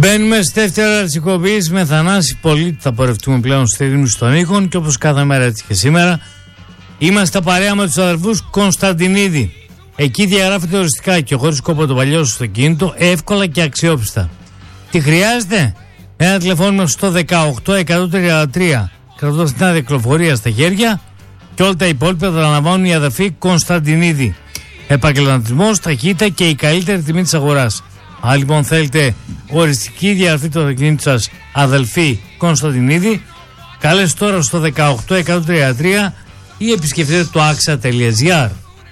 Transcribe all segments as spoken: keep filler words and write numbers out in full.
Μπαίνουμε στη δεύτερη ώρα της εκπομπής με Θανάση Πολίτη. Θα πορευτούμε πλέον στη ρύθμιση των ήχων και όπως κάθε μέρα έτσι και σήμερα είμαστε παρέα με τους αδερφούς Κωνσταντινίδη. Εκεί διαγράφεται οριστικά και χωρίς κόπο το παλιό σου αυτοκίνητο, εύκολα και αξιόπιστα. Τι χρειάζεται? Ένα τηλεφώνημα στο δεκαοκτώ εκατόν τριάντα τρία, κρατώντας την αδιακλοφορία στα χέρια, και όλα τα υπόλοιπα θα αναλαμβάνουν οι αδερφοί Κωνσταντινίδη. Επαγγελματισμός, ταχύτητα και η καλύτερη τιμή της αγοράς. Αν λοιπόν θέλετε οριστική διαγραφή του αυτοκινήτου σας, αδελφοί Κωνσταντινίδη, καλέστε τώρα στο δεκαοκτώ εκατόν τριάντα τρία ή επισκεφτείτε το axa τελεία gr.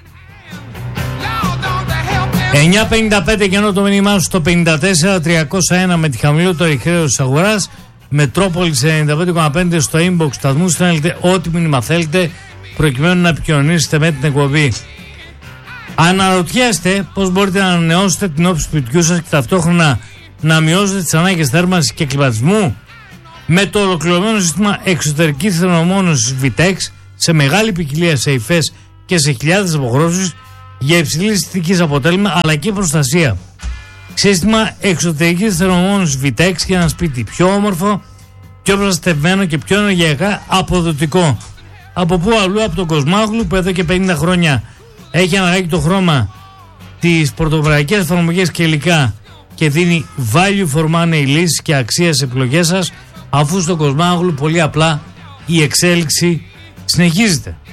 εννιά πενήντα πέντε και ενώ το μήνυμά σου στο πενήντα τέσσερα τριακόσια ένα με τη χαμηλότερη χρέωση της αγοράς, Μετρόπολης ενενήντα πέντε κόμμα πέντε στο inbox σταθμού, στέλνετε ό,τι μήνυμα θέλετε προκειμένου να επικοινωνήσετε με την εκπομπή. Αναρωτιέστε πώς μπορείτε να ανανεώσετε την όψη του σπιτιού σας και ταυτόχρονα να μειώσετε τις ανάγκες θέρμανσης και κλιματισμού? Με το ολοκληρωμένο σύστημα εξωτερικής θερμομόνωσης Vitex σε μεγάλη ποικιλία σε υφές και σε χιλιάδες αποχρώσεις για υψηλής αισθητικής αποτέλεσμα αλλά και προστασία. Σύστημα εξωτερικής θερμομόνωσης Vitex για ένα σπίτι πιο όμορφο, πιο προστατευμένο και πιο ενεργειακά αποδοτικό. Από πού αλλού? Από τον Κοσμάγλου, που εδώ και πενήντα χρόνια έχει αναγάγει το χρώμα, τις πρωτοβραϊκές εφαρμογές και υλικά και δίνει value for money λύσεις και αξία σε επιλογές σας, αφού στον Κοσμάγλου πολύ απλά η εξέλιξη συνεχίζεται.